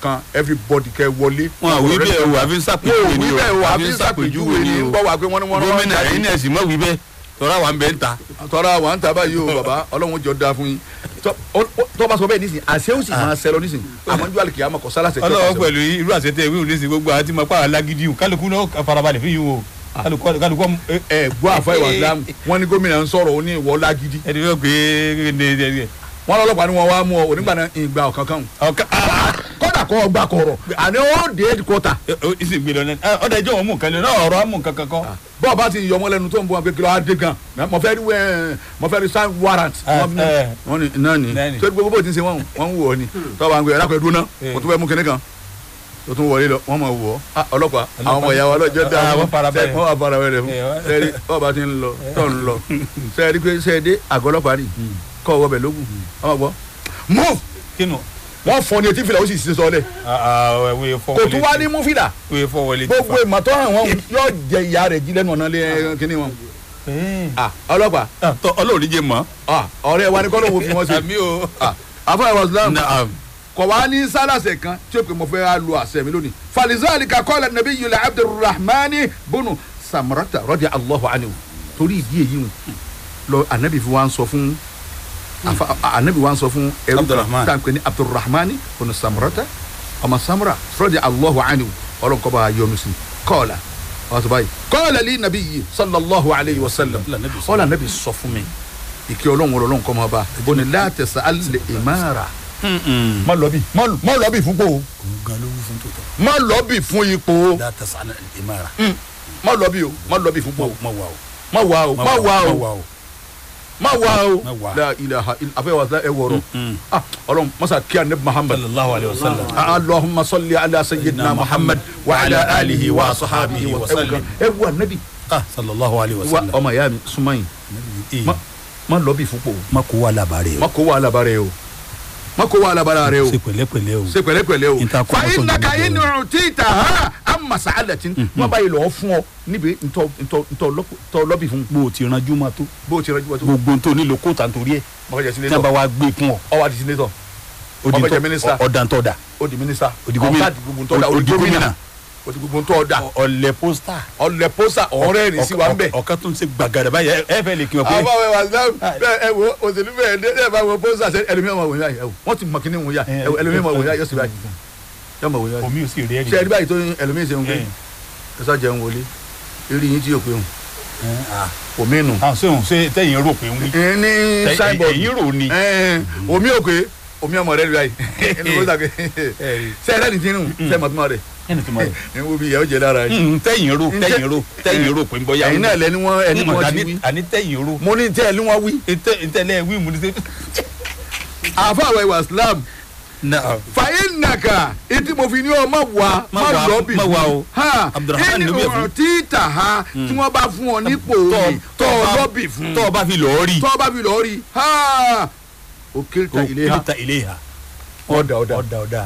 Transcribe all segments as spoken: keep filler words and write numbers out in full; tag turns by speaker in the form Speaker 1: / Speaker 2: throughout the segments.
Speaker 1: kan everybody kẹ wọlé.
Speaker 2: wọn àwí bẹ́ẹ̀ o àfi ń sàpèjúwe ni o
Speaker 1: àfi ń sàpèjúwe ni o gbọ́ wà pé wọ́n ní wọ́n rán
Speaker 2: gómìnà ẹ̀yin náà sì mọ̀ wí bẹ́ẹ̀ tọ́ra wà ń bẹ́ ń ta.
Speaker 1: tọ́ra wà ń ta báyìí o bàbá ọlọ́run jọ da fún yín tó bá sọ bẹ́ẹ̀ nísìnyí àṣẹ ó sì máa ṣẹlọ nísìnyí àmọ́jú àlèkè àmọ́ kọ sálàṣẹ.
Speaker 2: ọlọ́wọ́ pẹ̀lú irú àṣetẹ ìwé òní sí gbogbo àti mọ̀ pàrọ̀ alágídí o kálukú náà farabalẹ̀ fi yín o kálukú.
Speaker 1: ẹ gbọ́ àfọ ìwà islam wọn ní gómìnà ń sọ̀rọ̀ ó ní ìwọ lágídí.
Speaker 2: ẹni yóò gbé ẹ
Speaker 1: wọn lọ́lọ́pàá ni wọn wá mú ọ onígbà náà ìgbà ọ̀kankan kọ́dà kọ́ ọgbà kọ̀rọ̀ àní ó dé kọ́tà.
Speaker 2: ìsìn gbé lọ náà ọ̀dà ìjọ wọn mú nǹkan lọ ọ̀rọ̀ á mú nǹkan kankan.
Speaker 1: bọ́ọ̀ bá ti yọ ọmọ lẹ́nu tó ń bọ́ wọn pé kí ló á dé gan mo fẹ́ rí wẹ́ẹ́ mo fẹ́ rí sign warrant. wọ́n ní náà ní tó gbogbo bó ti ń ṣe wọ́n wọ́n ń wọ̀ ọ́ ni tó bá ń gbé ẹ̀rọ àpẹẹrẹ dúná kò tún fẹ́ mú kinní kan tó tún wọlé lọ wọ́n mọ̀ wọ̀ ọ́ ọlọ́pàá àwọn ọmọ ìyá wa lọ́jọ́ dá wọ́n wà fara wẹ́rẹ́ fún sẹ́ẹ̀rí bọ́ọ̀ bá ti ń lọ tó ń lọ sẹ́ẹ̀rí pé sẹ́ẹ̀dé àgọ́ ọlọ́pàá rí kọ́ ọwọ́ bẹ̀ lógún ọmọ gbọ́ move
Speaker 2: kínú
Speaker 1: wọ́n fọ ní etí fìlà ó sì ṣe sọ lẹ̀ kò tún wá ní mú fìlà gbogbo ìmọ̀tọ́ hàn wọ́n yóò jẹ ìyá rẹ̀ jí lẹ́nu ọ̀nà lé kíní wọn. ọlọ́pàá
Speaker 2: ọlọ́run jẹ mọ́.
Speaker 1: ọ̀rẹ́ wa ni kọ́ ló wo fún wọn sí.
Speaker 2: àmì o.
Speaker 1: àfọ ìwà islam kò wá ní sálàsẹ̀ kan tí o pè mo fẹ́ lu àṣẹ mi lónìí. falizalika qala nabiyyul abdulrahmani bunu samrata radiyallahu anhu torí ìdí èyí lọ anabi fi wá ń sọ fún anabi wa sọ fún ẹrú kan pé ní abdulrahmani bunu samrata ọmọ samra radiyallahu anhu ọlọ́nkọ́ba yọnusi kọ́ọ̀lá ọ̀sọ̀ báyìí kọ́ọ̀lá li nabiyyi sallallahu alayhi wa sallam ọ̀là anabi sọ fún mi ìkẹ́ ọlọ́run ọlọ́run kọ́ máa bá bọ́ni la tas'al li imara má lọ́bì má lọ́bì fún ipò má lọ́bì fún ipò má lọ́bì o má lọ́bì fún ipò má wà o má wà o má wà o má wà o la ilaha illa afẹ́ wa ẹ wọ̀rọ̀ ah ọlọ́run masa kí anabi muhammad
Speaker 2: sallallahu alayhi wa sallam
Speaker 1: allahumma salli ala sayyidina muhammad wa ala alihi wa sahabihi wa sallam ẹ wọ anabi
Speaker 2: ah sallallahu alayhi wa sallam
Speaker 1: ọmọ ìyá mi súnmọ́ yìí má lọ́bì fún ipò
Speaker 2: má kó wà labarẹ̀ o
Speaker 1: má kó wà labarẹ̀ o má kó wà labarẹ̀ o
Speaker 2: ṣe pẹ̀lẹ́pẹ̀lẹ́ o
Speaker 1: ṣe pẹ̀lẹ́pẹ̀lẹ́ o fa innaka in u'titaha amma sa'alatin wọn bá yìí lọ fún ọ níbi ntọ ntọ ntọ ntọ lọ́bì fún.
Speaker 2: bó o ti ranjú ma tó.
Speaker 1: bó o ti ranjú ma tó.
Speaker 2: gbogbo ntọ nílò kóòtà nítorí ẹ. tí a bá wa gbé fún ọ.
Speaker 1: ọ wa di sinetọ.
Speaker 2: ọmọ jẹ mínísítà ọ̀dàntọ́ da.
Speaker 1: ó di mínísítà.
Speaker 2: ó di gómìnà
Speaker 1: ó di gómìnà ó di gbogbo ntọ́ da.
Speaker 2: ọ̀lẹ̀ pósítà.
Speaker 1: ọ̀lẹ̀ pósítà ọ̀rẹ́ rìn sí wa ń bẹ̀.
Speaker 2: ọ̀ka tó ń ṣe gbàgàdà báyìí ẹ fẹ́ lè kí wọn pé.
Speaker 1: àwọn àwọn ẹwà ẹ wo òṣèlú bẹ́ẹ̀ dé ẹ bá wo pósítà sẹ ẹlòmíràn máa wò yá ẹ wọ́n ti mọ kíní wò yá ẹlòmíràn máa wò yá yọ sí báyìí yọ máa wò yá.
Speaker 2: omi ò sì rí ẹ
Speaker 1: ṣe ẹni báyìí tó ẹlòmíràn ṣe ń gbé ẹ sá jẹun wọlé eré yín tí yóò pé hùn omi nù.
Speaker 2: ṣé òun ṣe tẹ̀yìn rò pé ń wí.
Speaker 1: ní signboard
Speaker 2: ẹ̀yìn rò ni.
Speaker 1: omi ò pé omi ọmọ rẹ rí báyìí ẹni wọ́n sàké ṣe ẹ̀rẹ́ ní tinú ṣe mọ̀túnmọ́ rẹ̀
Speaker 2: ẹni tó máa rẹ̀
Speaker 1: ẹ wo bí ìyàwó jẹ lára yìí.
Speaker 2: tẹ̀yìn rò tẹ̀yìn rò tẹ̀yìn rò pé ń bọ́ yà wọ́n.
Speaker 1: ẹ̀yin náà lẹ́ni wọ́n ẹni wọ́n ti wí.
Speaker 2: àní tẹ̀yìn rò.
Speaker 1: mo ní tẹ́ ẹ ní wọ́n wí.
Speaker 2: ntẹ̀lẹ̀ wí mu ní sẹ́.
Speaker 1: àfa àwọn ìwà islam fàyín nàkà etí mo fi ní ọ má wà má lọ́bì fún ha ẹni ọ̀rọ̀ tí tà ha tí wọ́n bá fún ọ nípò rẹ̀ tọ́ ọ lọ́bì fún.
Speaker 2: tọ́ ọ bá fi lọ́ọ́ rí.
Speaker 1: tọ́ ọ bá fi lọ́ọ́ rí ha òkèlta ilé ha
Speaker 2: òkèlta ilé ha.
Speaker 1: ọ̀dà ọ̀dà
Speaker 2: ọ̀dà ọ̀dà.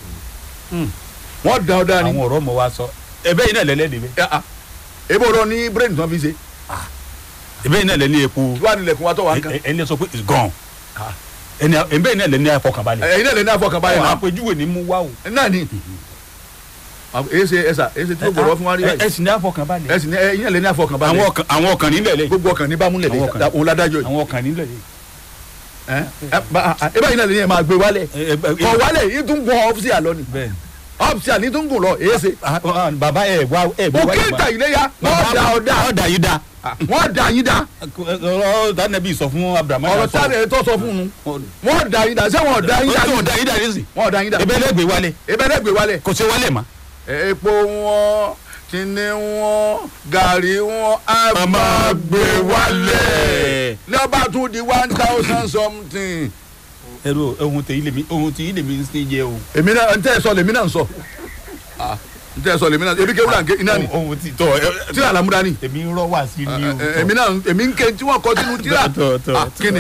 Speaker 1: wọ́n da ọ̀dà ni.
Speaker 2: àwọn ọ̀rọ̀ mọ̀ wá sọ ẹ̀bẹ́ yìí náà lẹ́lẹ́ de bẹ́.
Speaker 1: ebo rọ ní brain tí wọ́n fi ṣe.
Speaker 2: ẹ̀bẹ́ yìí náà lẹ́ ní epo.
Speaker 1: wọ́n á nílẹ̀ kún wa tọ́ wa nǹkan.
Speaker 2: ẹni lè sọ pé it's gone. ẹni ẹ̀bẹ́ yìí náà lẹ́ ní àfọkànbalẹ̀.
Speaker 1: ẹ̀yin náà lẹ́ ní àfọkànbalẹ̀ náà.
Speaker 2: àpèjúwe ni mú wá o.
Speaker 1: náà ni ese esa ese tí o gbọ́dọ̀ fún wa rí báyìí.
Speaker 2: ẹ sì ní àfọkànbalẹ̀.
Speaker 1: ẹ sì ní ẹ̀yin náà lẹ́ ní àfọkànbalẹ̀.
Speaker 2: àwọn ọkàn àwọn ọkàn nílẹ̀ lẹ.
Speaker 1: gbogbo ọkàn ní bá múlẹ̀ lẹ òun ládájọ́ yìí.
Speaker 2: àwọn ọkàn nílẹ̀ lẹ.
Speaker 1: ẹ ẹ báyìí náà lè ní ẹ máa gbé wálẹ̀. kọ wálẹ̀ yìí tún gbọ́ ọ́fíìsì àlọ́ ni. ọ́fíìsì àní tún gùn lọ èyí ṣe.
Speaker 2: bàbá ẹ wá ẹ gbé wálé.
Speaker 1: òkè ta ilé ya wọ́n da ọ̀dà.
Speaker 2: wọ́n da yìí da.
Speaker 1: wọ́n da yìí da.
Speaker 2: ọ̀rọ̀ tánàbí sọ fún Abrahamu.
Speaker 1: ọ̀rọ̀ tánàbí tó sọ fún un. wọ́n da yìí da ṣé wọ́n da yìí da.
Speaker 2: wọ́n da yìí da nísì.
Speaker 1: wọ́n da yìí da.
Speaker 2: ebe lẹ́gbẹ̀ẹ́ wálé.
Speaker 1: ebe lẹ́gbẹ̀ẹ́ wálé.
Speaker 2: kò sí wálé ma.
Speaker 1: epo wọn kíni wọn gàrí wọn á máa gbé wálé. lọ́ba tún di one thousand something.
Speaker 2: ẹrú ohun tí ilé mi ohun tí ilé mi ń ṣe jẹ o.
Speaker 1: èmi náà n tẹ́ ẹ sọ lèmi náà ń sọ n tẹ́ ẹ sọ lèmi náà ebi kéwúrà iná ni
Speaker 2: ohun tí tọ
Speaker 1: tí àlàmúdá ni.
Speaker 2: èmi ń rọ wá sí ni o.
Speaker 1: èmi náà èmi ń ké tí wọ́n kọ́ sínú tíra kíni.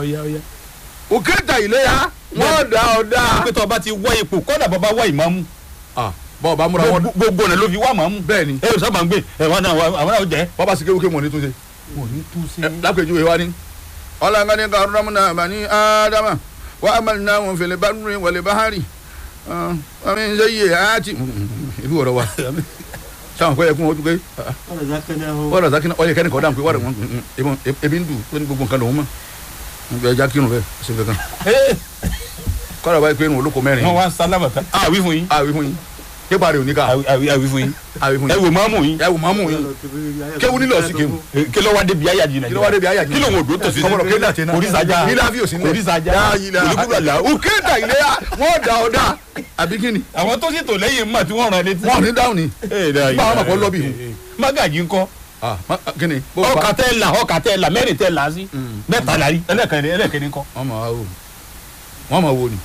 Speaker 1: òkèta ilé ya wọ́n dá ọ dá.
Speaker 2: pé tó o bá ti wọ ipò kọ́dà bàbá wọ ìmáàmù.
Speaker 1: bọ́ọ̀ bá múra wọn.
Speaker 2: gbogbo ọ̀nà ló fi wá màmú.
Speaker 1: bẹ́ẹ̀ni.
Speaker 2: ẹ yóò sábà ń gbé ẹ wọn náà àwọn náà jẹ.
Speaker 1: wọ́n bá sì kéwké mọ̀ ní túnṣe.
Speaker 2: mọ̀ ní túnṣe.
Speaker 1: lápèjúwe wa ni. ọlọ́ngani karramna bani ádámà wa amalnahum fil barri wal bahri ọmọ ẹ̀ ń ṣe yìí á ti ìlú ọ̀rọ̀ wa sáwọn kọ́ yẹ kún ọdún pé wọ́n zakina ọyẹ kẹ́ni kọ́ dáhùn pé wọ́n rẹ̀ ebi ń dùn tó ní gbogbo nǹkan lòún mọ̀ nígbà ẹja kírun bẹ́ẹ̀ ṣe fẹ́ kan kọ́ra báyìí pé irun olóko mẹ́rin.
Speaker 2: wọ́n wá sálábàtà àwí fún yín.
Speaker 1: àwí fún yín képa rẹ̀ ò ní ká.
Speaker 2: àwí fún yín.
Speaker 1: àwí fún yín.
Speaker 2: ẹ wò máàmù yín.
Speaker 1: ẹ wò máàmù yín. kéwu nílò sí kéwu.
Speaker 2: kí ló wá débi ayé àjìnà.
Speaker 1: kí ló wá débi ayé àjìnà.
Speaker 2: kí ló ń wò dó tòsí.
Speaker 1: kọ́mọ̀rọ̀ kéda tẹ̀ náà.
Speaker 2: orísàjà
Speaker 1: níláfi òsì nílẹ̀.
Speaker 2: orísàjà
Speaker 1: olùkúrọ̀lá. òkèdà ilé wọn dà ọ̀dà àbí kíni.
Speaker 2: àwọn tó sì tò lẹ́yìn mọ̀ tí wọ́n rán létí.
Speaker 1: wọn ní dáhùn ni. bá wọn kọ́ lọ́bì.
Speaker 2: mágàjì ńkọ́.
Speaker 1: kíni.
Speaker 2: ọkà tẹ́ la ọkà tẹ́ la mẹ́rin tẹ́ la sí. mẹ́ta la rí ẹlẹ́kẹ̀rin ẹlẹ́kẹ̀rin kọ́.
Speaker 1: wọ́n máa wò wọ́n máa wò ni.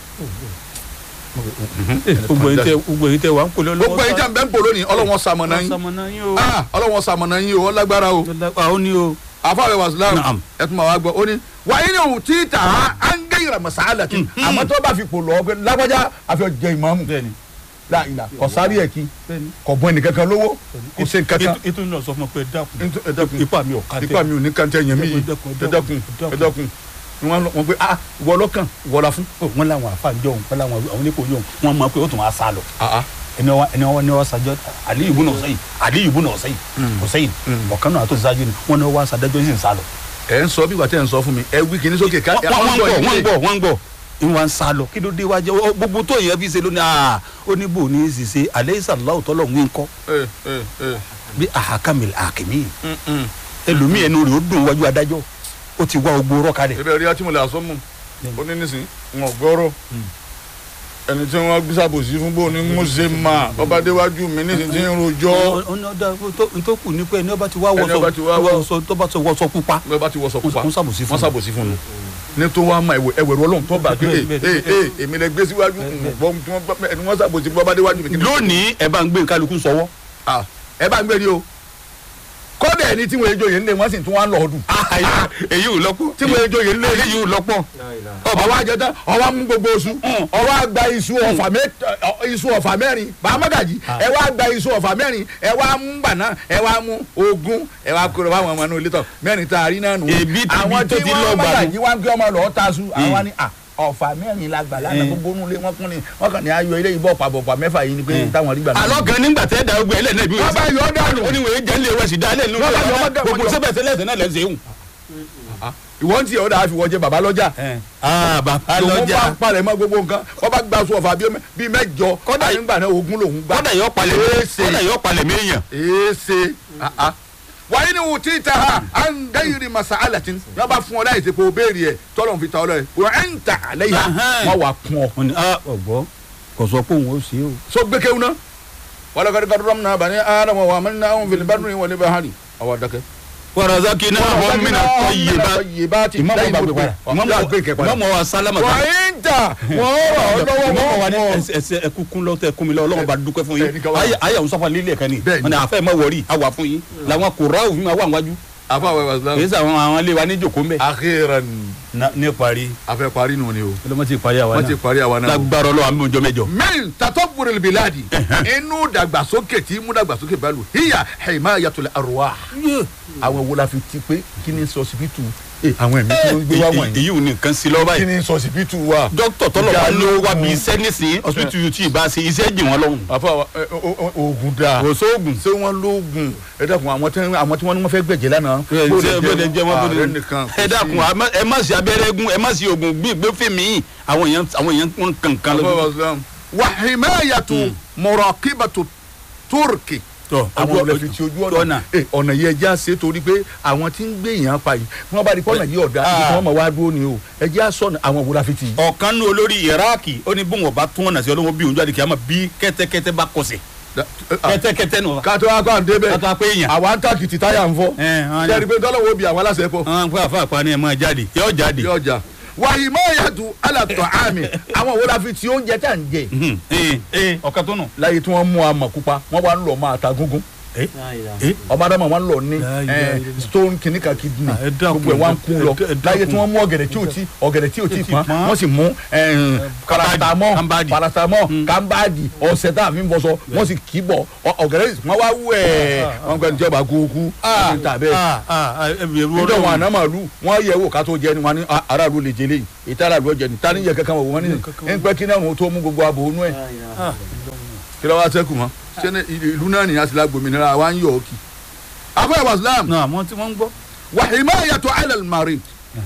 Speaker 2: gbogbo yìí tẹ gbogbo yìí tẹ wà ń kó lọ́wọ́.
Speaker 1: gbogbo yìí tẹ ń bẹ́ ń polo ni ọlọ́wọ́n sàmọ̀nà yín ọlọ́wọ́n sàmọ̀nà yín o ọlágbára o.
Speaker 2: àwọn ni o.
Speaker 1: àfàwẹ̀ wàsílám ẹ tún máa wá gbọ́ ó ní wàyí ni òun tí tà á ń gé ìrà mọ̀sáàlà tí àmọ́ tó bá fi pò lọ́ọ́ pé lágbájá àfi ọjọ́ ìmáàmù láìla kọ̀sárí ẹ̀ kí kọ̀bọ̀n ẹnìkankan lówó kò sí nǹkankan.
Speaker 2: ètò ìnáwó sọ fún ọ pé ẹ dákun ipa mi ò ká tẹ
Speaker 1: ipa mi ò ní kàńtẹ́ yẹn mi yìí ẹ dákun ẹ dákun wọn wọn pe ah wọ lọkàn wọ la fún.
Speaker 2: wọn làwọn àfàǹjọ òun wọn làwọn àwọn oníkó yòó wọn mọ pé ó tún wá sá lọ. ẹni wọn ẹni wọn ni wọn sàjọ Aliyu ibn Husayn Aliyu ibn Husayn Husayn ọ̀kan náà tó ṣáájú ni wọn ni wọn sàdájọ́ yìí ń sá lọ.
Speaker 1: ẹ ń sọ bí wàá tẹ ń sọ fún mi ẹ wí kìíní sókè ká.
Speaker 2: wọ́n gbọ́ wọ́n gbọ́ wọ́n gbọ́ ìwọ̀n sá lọ kí ló dé wájú gbogbo tó yẹ fi ṣe lónìí aa ó ní bò ní í ṣiṣẹ́ alẹ́ ìsàlọ́ òtọ́lọ̀ ń kọ́ bí ahakamil akimi ẹlòmíì ẹnu rẹ̀ ó dùn wájú adájọ́ ó ti wá ogbó rọ kalẹ̀.
Speaker 1: ebe rí ati mo lè aṣọ mu ó ní nísìnyí wọn gbọ́rọ̀ ẹni tí wọ́n gbé sàbòsí fún bó ní mo ṣe máa ọba déwájú mi nísìnyí tí ń rojọ́.
Speaker 2: ọ̀nà ọ̀dà tó kù ní pé ẹni ọba ti wá wọṣọ tó bá ti wọṣọ pupa.
Speaker 1: ẹni ọba ti wọṣọ pupa
Speaker 2: wọ́n sàbòsí fún un.
Speaker 1: wọ́n sàbòsí fún un. ní tó wá máa ẹwẹ̀rù ọlọ́run tó bá pé ee ee èmi lè gbé síwájú ẹni wọ́n sàbòsí fún ọba déwájú mi.
Speaker 2: lónìí ẹ bá ń gbé kálukú sọ́wọ́.
Speaker 1: ẹ bá ń gbé rí o kọ́dà ẹni tí wọ́n ejò yẹn ń lé wọ́n sì tún wá ń lọ ọdún.
Speaker 2: èyí ò lọ́pọ̀.
Speaker 1: tí wọ́n ejò yẹn ń lé
Speaker 2: èyí ò lọ́pọ̀.
Speaker 1: ọba àjẹtán ọba mú gbogbo oṣù ọba gba iṣu ọ̀fà iṣu ọ̀fà mẹ́rin bàámọ́gàjì ẹ wá gba iṣu ọ̀fà mẹ́rin ẹ wá mú gbàná ẹ wá mú ogún ẹ wá kúrò fáwọn ọmọ inú ilé tọ mẹ́rin tá a rí náà nù. àwọn tí wọ́n mọ́gàjì wá ń gbé ọmọ lọ́ọ́ ta su àwọn ni ọ̀fà mẹ́rin la gbà lánàá gbogbo nulẹ̀ wọn kún ni wọn kàn ní ayọ̀ ilé ìbọ̀ pàbọ̀pà mẹ́fà yìí ni pé táwọn rí gbà.
Speaker 2: àlọ́ gan nígbà tẹ́ da ogun ẹlẹ́ni bí
Speaker 1: wọ́n bá yọ ọ́ dànù.
Speaker 2: ó ní wòye jẹ́ ilé ìwé sì dá ilé ìlú rẹ̀ gbogbo sẹ́bẹ̀ sẹ́lẹ̀ sẹ́lẹ̀ lẹ́ sẹ́yìn.
Speaker 1: ìwọ ń tiẹ̀ ó dáa fi wọ́n jẹ bàbá lọ́jà.
Speaker 2: bàbá lọ́jà.
Speaker 1: lòun bá palẹ̀ mọ́ gbogbo nǹkan wọ́n bá gba aṣọ ọ̀fà bíi mẹ́jọ kọ́dà nígbà náà ogún lòun gbà.
Speaker 2: kọ́dà yọ palẹ̀ méèyàn.
Speaker 1: èèṣe wàyí ni wò tí ta ha à ń gẹ́yìrì masa alatin yóò bá fún ọ láyé sèpò béèrè ẹ tọ́lọ̀ fi ta ọ lọ́yẹ wọ́n ẹ̀ ń ta àlẹ́ yà wọ́n wà kún ọ.
Speaker 2: ọgbọ kò sọ pé òun ó ṣe o.
Speaker 1: so gbẹkẹw náà wàlá kàdé kàdé rọm náà bani adam wà mẹni náà ń fili bàdúrà wọlé bá hali àwọn adakẹ.
Speaker 2: warazaki náà wọn mi náà tọ yé bá ìmọ̀ bá gbé padà ìmọ̀ wa sálámà
Speaker 1: tán. wàyí ń ta wọ́n rọ̀ ọ́ lọ́wọ́
Speaker 2: ìmọ̀ wa ní ẹsẹ̀ ẹkúkún lọ́tẹ̀ kúnmi lọ́wọ́ ọlọ́run bá dúpẹ́ fún yín ayé àwọn sọ́fà lílẹ̀ kan ní ọ̀nà àfẹ́ mọ̀ wọ̀rí àwà fún yín làwọn kò rà òfin wa wà wájú.
Speaker 1: afa wa wa silamu.
Speaker 2: kì í sàwọn àwọn ilé wa ní jòkó mbẹ.
Speaker 1: akhiran.
Speaker 2: ní parí.
Speaker 1: a fẹ́ parí nù ni o.
Speaker 2: olùmọ̀ ti parí àwa náà.
Speaker 1: wọ́n ti parí àwa náà.
Speaker 2: lágbára Ọlọ́run àmì òjò mẹ́jọ.
Speaker 1: min tatọ́bùrẹ̀ biladi inú dàgbàsókè tí mú dàgbàsókè bá lù hiya himayatul arwah. àwọn wo la fi ti pé kí ni sọsibítù àwọn ẹ̀mí tí wọ́n gbé wá wọ̀nyí.
Speaker 2: èyí ò ní nǹkan sí lọ́wọ́ báyìí.
Speaker 1: kí ni sọsibítù wa.
Speaker 2: dókítà tọ́lọ̀ wa ló wá bí iṣẹ́ nísìnyí ọsibítù yóò tí ì bá ṣe iṣẹ́ jì wọ́n lọ́hùn.
Speaker 1: àfa oògùn da.
Speaker 2: kò sóògùn.
Speaker 1: ṣé wọ́n lóògùn ẹ dákun àwọn tí wọ́n ní wọ́n fẹ́ gbẹ̀jẹ̀ lánàá.
Speaker 2: bóde jẹ́ wọ́n bóde ẹ dákun ẹ má sí abẹ́rẹ́ gún ẹ má sí oògùn gbé fèmí àwọn èèyàn àwọn èèyàn wọn kankan lọ.
Speaker 1: wa himayatu muraqibatu turki àwọn olùfi ti ojú ọ̀nà ọ̀nà yẹn ẹja ṣe torí pé àwọn tí ń gbé èèyàn pa yìí wọ́n bá di kọ́nà yìí ọ̀dà kí wọ́n mọ̀ wá dúró ni o ẹja sọ̀nà àwọn wo la fi ti.
Speaker 2: ọ̀kan ní olórí Iraki ó ní bóun ọba tún ọ̀nà sí ọlọ́wọ́ bí òun jáde kí a máa bí kẹ́tẹ́kẹ́tẹ́ bá kọsẹ̀ kẹ́tẹ́kẹ́tẹ́ nù.
Speaker 1: kátó wá kó à ń débẹ̀
Speaker 2: kátó wá pé èèyàn
Speaker 1: àwa ń tàkìtì táyà ń fọ́ sẹ́ni pé tọ́lọ́wọ́ bí àwọn aláṣẹ pọ̀.
Speaker 2: àwọn àpò àfa àpá ni ẹ máa jáde yóò jáde.
Speaker 1: yóò já wàyí mọ́ ìyàtọ̀ alàtọ̀ àmì àwọn wo la fi ti oúnjẹ tá à ń jẹ.
Speaker 2: ọ̀kan tó nù.
Speaker 1: láyé tí wọ́n mú amọ̀ pupa wọ́n wá ń lọ máa ta gúngún.
Speaker 2: ẹ ẹ
Speaker 1: ọba adama wọn lọ ní stone kìnnìkan kidney gbogbo ẹ wọn kú lọ láyé tí wọn mú ọ̀gẹ̀dẹ̀ tí o ti ọ̀gẹ̀dẹ̀ tí o ti pọn wọn sì mú paracetamol paracetamol kambadi ọṣẹ tá a fi ń bọṣọ wọn sì kì í bọ ọ̀gẹ̀dẹ̀ wọn wá wú ẹ wọn gbẹ níjọba kúkú wọn ta bẹ́ẹ̀ níjọ wọn àná màlúù wọn yẹ wò ká tó jẹ ni wọn ní aráàlú lè jẹ léyìí ètò aráàlú ọjẹ ni tani yẹ kankan wò wọn ní ń pẹ kí náà wọn tó mú gbogbo abo onú ẹ kí ló wá sẹ́kù mọ́ ṣé ìlú náà nìyà sí la gbòmìnira wa ń yọ òkì. akọ ìwà islam.
Speaker 2: náà àwọn tí wọ́n ń gbọ́.
Speaker 1: wa himayatu ala al-marid.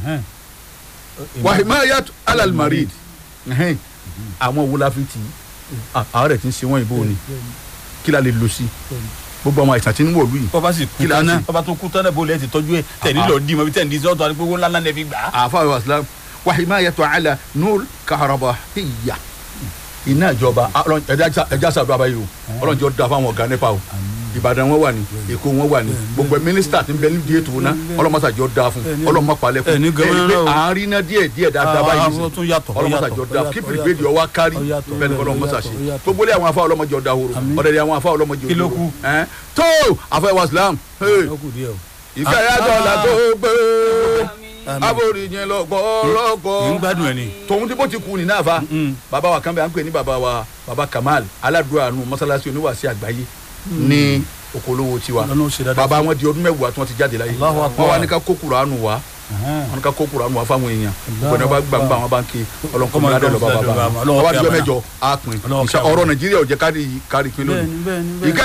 Speaker 1: wa himayatu ala al-marid. àwọn wo la fi tì í àwọn rẹ̀ ti ń ṣe wọ́n ìbò ni kí la lè lò sí gbogbo àwọn àìsàn tí ń wọ̀lú yìí.
Speaker 2: bọ́ba sì kú tán náà bọ́ba tó kú tán náà bó lẹ́ẹ̀ ti tọ́jú ẹ̀ tẹ̀lé lọ dì mọ́ bí tẹ̀lé sọ́tọ̀ àti gbogbo ńlá náà lẹ́ fi gbà á.
Speaker 1: àfa ìwà islam wa himayatu ala nur kahrabahiyya iná ìjọba ẹja sàdúrà abáyé o ọlọ́run jọ da fáwọn ọ̀gá nípa o ìbàdàn wọn wà ní èkó wọn wà ní gbogbo mínísítà tí ń bẹ nídìí ètò náà ọlọ́mọsà jọ da fún ọlọ́mọ palẹ̀ fún ẹ pé àárín náà díẹ̀ díẹ̀ dáadáa báyìí sí ọlọ́mọsà jọ da kí pìrìpìrì ọwọ́ kárí bẹ́ẹ̀ ni ọlọ́mọsà ṣe gbogbo ilé àwọn afá ọlọ́mọjọ da horo ọ̀dẹ̀dẹ̀ àwọn afá ọlọ́mọjọ da horo tó afẹ́ wa islam ìfẹ́ yàtọ̀ la tó gbé aborijin lọ gbọrọgbọ tòun tí bó ti kú ní náà fa bàbá wa kan bẹ à ń pè ní bàbá wa bàbá Kamal aládùúrà nù mọ́sálásí oníwàásí àgbáyé ní okòólówó tiwa bàbá wọn di ọdún mẹ́wàá tí wọ́n ti jáde láyé wọ́n wá ní ká kó Kùránì wá wọ́n ní ká kó Kùránì wá fáwọn èèyàn gbọ́dọ̀ bá gbà ń bá wọn bá ń ké ọlọ́nkọ́ ládẹ́ lọ́ba bàbá wọn wá di ọmọ ẹjọ́ á pin ọ̀rọ̀ Nàìjíríà ò jẹ́ kárí pin lónìí